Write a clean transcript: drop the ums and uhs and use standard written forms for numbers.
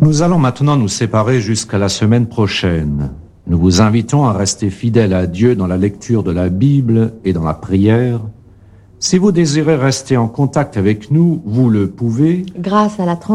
Nous allons maintenant nous séparer jusqu'à la semaine prochaine. Nous vous invitons à rester fidèles à Dieu dans la lecture de la Bible et dans la prière. Si vous désirez rester en contact avec nous, vous le pouvez. Grâce à la